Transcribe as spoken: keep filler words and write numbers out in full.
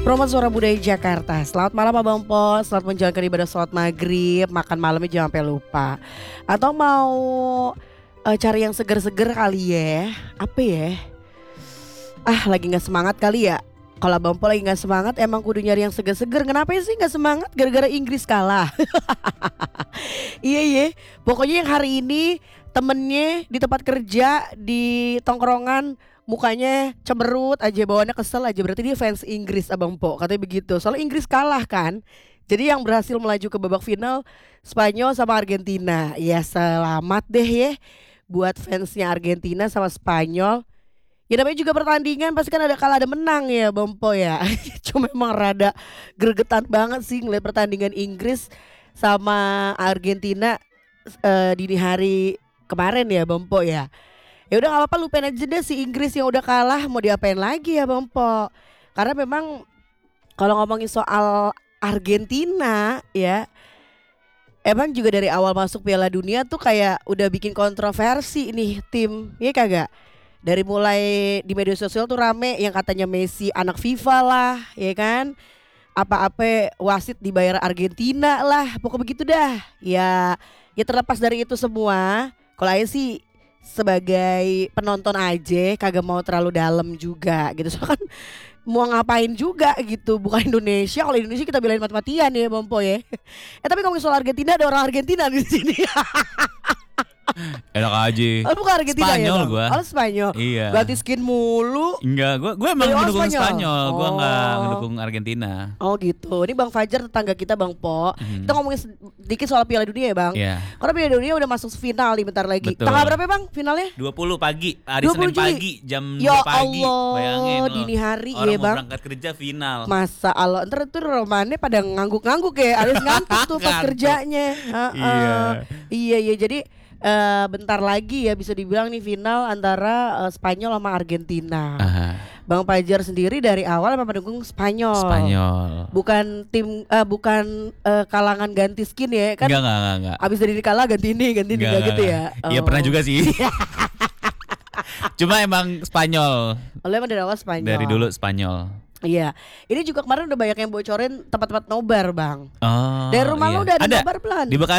Promo Suara Budaya Jakarta. Selamat malam Abang Po, selamat menjalankan ibadah sholat maghrib. Makan malamnya jangan sampai lupa. Atau mau eh, cari yang seger-seger kali ya. Apa ya? Ah lagi gak semangat kali ya. Kalau Abang Po lagi gak semangat, emang kudu nyari yang seger-seger. Kenapa sih gak semangat? Gara-gara Inggris kalah. Iya iya. Pokoknya yang hari ini temennya di tempat kerja, di tongkrongan, mukanya cemberut aja, bawaannya kesel aja. Berarti dia fans Inggris Abang Po, katanya begitu. Soalnya Inggris kalah kan. Jadi yang berhasil melaju ke babak final Spanyol sama Argentina. Ya selamat deh ya buat fansnya Argentina sama Spanyol. Ya namanya juga pertandingan, pasti kan ada kalah ada menang ya Bang Po ya. Cuma emang rada gregetan banget sih ngeliat pertandingan Inggris sama Argentina eh, dini hari kemarin ya Bang Po ya. Ya udah nggak apa-apa, lupain aja deh si Inggris yang udah kalah, mau diapain lagi ya Bang Po. Karena memang kalau ngomongin soal Argentina ya, emang juga dari awal masuk Piala Dunia tuh kayak udah bikin kontroversi nih tim, ya kagak? Dari mulai di media sosial tuh rame yang katanya Messi anak FIFA lah, ya kan? Apa-apa wasit dibayar Argentina lah, pokoknya begitu dah. Ya, ya terlepas dari itu semua, kalau saya sih sebagai penonton aja kagak mau terlalu dalam juga gitu. Soalnya kan mau ngapain juga gitu, bukan Indonesia. Kalau Indonesia kita belain mati-matian ya Bang Po ya. Eh tapi ngomongin soal Argentina, ada orang Argentina di sini. Enak aja. Oh bukan Argentina Spanyol ya Bang? gua. Oh Spanyol. Iya. Ganti skin mulu. Enggak, gua gua emang Dari orang mendukung Spanyol? Spanyol, gua enggak Oh. mendukung Argentina. Oh gitu. Ini Bang Fajar tetangga kita Bang Po. Mhm. Kita ngomongin sedikit soal Piala Dunia ya Bang. Iya. Karena Piala Dunia udah masuk final nih bentar lagi. Betul. Tanggal berapa ya Bang finalnya? dua puluh pagi, hari dua puluh Senin Juli. pagi jam Ya dua pagi. Allah, Bayangin loh. dini hari Orang ya, mau Bang. berangkat kerja final. Masa Allah, ntar tuh romannya pada ngangguk-ngangguk ya, alias ngantuk tuh pas Ngantuk. kerjanya. Heeh. Iya. Iya iya jadi eh, bentar lagi ya bisa dibilang nih final antara eh, Spanyol sama Argentina. Aha, Bang Fajar sendiri dari awal memang mendukung Spanyol. Spanyol. Bukan tim eh, bukan eh, kalangan ganti skin ya kan? Enggak, enggak, enggak, enggak. Abis dari kalah ganti ini ganti ini Enggak, enggak gitu enggak, ya? enggak. Iya Oh. pernah juga sih. Cuma emang Spanyol. Oleh emang dari awal Spanyol. Dari dulu Spanyol. Iya. Ini juga kemarin udah banyak yang bocorin tempat-tempat nobar Bang. Oh. Dari rumah iya. lu udah ada, Ada nobar belum? di Bekasi.